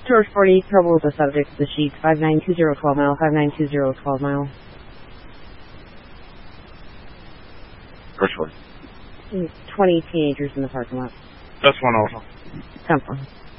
George 40, trouble with the subject, the sheet, 5920 12 mile, 5920 12 mile. George 40. 20 teenagers in the parking lot. That's 1 over. 10-4.